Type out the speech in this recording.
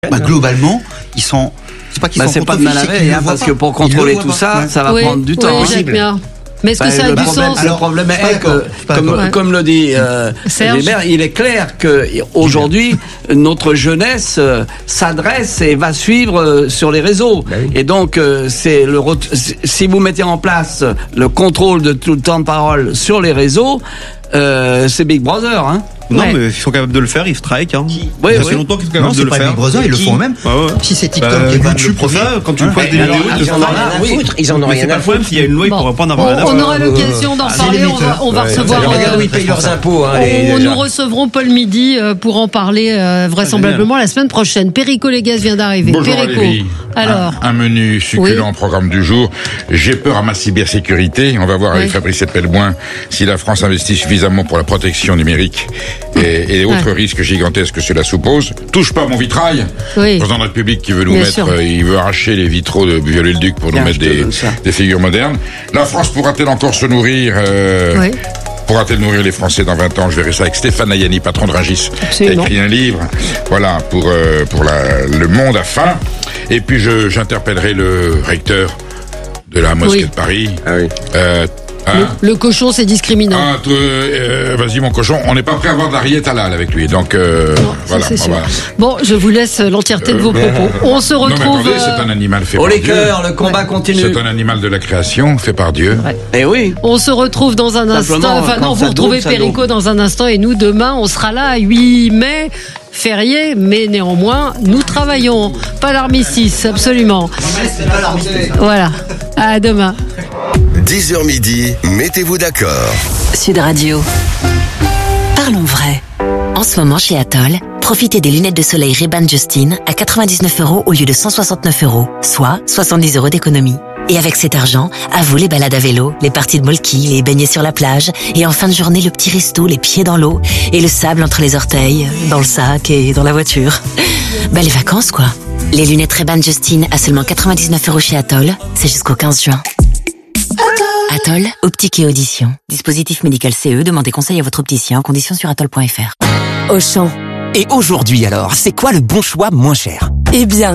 Globalement, ils sont... C'est pas qu'ils sont c'est pas de mal à veille, parce que pour contrôler tout ça, ça va prendre du temps. Mais est-ce que ça a du sens? Le problème est que, comme le dit Gilbert, il est clair que aujourd'hui notre jeunesse s'adresse et va suivre sur les réseaux. Et donc si vous mettez en place le contrôle de tout le temps de parole sur les réseaux, c'est Big Brother, hein. Non, mais ils sont capables de le faire, ils strike. Hein. Ça fait longtemps qu'ils sont capables de le faire. Big Brother, ils le font eux-mêmes. Si c'est TikTok qui est YouTube pour ça, quand tu poses des vidéos, ils en ont rien à foutre. S'il y a une loi, ils pourraient pas en avoir rien à foutre. On aura l'occasion d'en parler. On va recevoir. Regarde où ils payent leurs impôts. Nous recevrons Paul Midi pour en parler vraisemblablement la semaine prochaine. Perico Légas vient d'arriver. Bonjour Valérie. Alors, un menu succulent au programme du jour. J'ai peur à ma cybersécurité. On va voir avec Fabrice Epelboin si la France investit suffisamment pour la protection numérique et autres risques gigantesques que cela suppose. Touche pas à mon vitrail. Le président de la République qui veut nous mettre, il veut arracher les vitraux de Viollet-le-Duc pour nous mettre des figures modernes. La France pourra-t-elle encore se nourrir Pourra-t-elle nourrir les Français dans 20 ans? Je verrai ça avec Stéphane Ayani, patron de Rungis, qui a écrit un livre, pour le monde à faim. Et puis j'interpellerai le recteur de la mosquée de Paris. le cochon, c'est discriminant. Vas-y mon cochon, on n'est pas prêt à avoir de la rillette halal avec lui, donc voilà. Bon, je vous laisse l'entièreté de vos propos. On se retrouve. Non, mais attendez, c'est un animal fait par Dieu. Au cœurs, le combat continue. C'est un animal de la création, fait par Dieu. Et oui. On se retrouve dans un instant. Vous retrouvez Perico dans un instant, et nous demain, on sera là, 8 mai. Férié, mais néanmoins, nous travaillons. Pas l'armistice, absolument. Voilà. À demain. 10h midi, mettez-vous d'accord. Sud Radio. Parlons vrai. En ce moment, chez Atoll, profitez des lunettes de soleil Ray-Ban Justin à 99 € au lieu de 169 €, soit 70 € d'économie. Et avec cet argent, à vous les balades à vélo, les parties de molki, les baignets sur la plage, et en fin de journée, le petit resto, les pieds dans l'eau, et le sable entre les orteils, dans le sac et dans la voiture. Belles vacances, quoi. Les lunettes Ray-Ban Justin à seulement 99 € chez Atoll, c'est jusqu'au 15 juin. Atoll, optique et audition. Dispositif médical CE, demandez conseil à votre opticien, conditions sur atoll.fr. Auchan. Et aujourd'hui alors, c'est quoi le bon choix moins cher? Eh bien,